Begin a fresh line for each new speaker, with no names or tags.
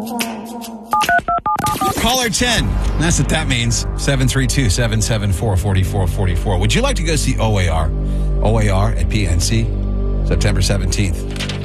Caller 10. That's what that means. 732-774-4444. Would you like to go see OAR? OAR at PNC, September 17th.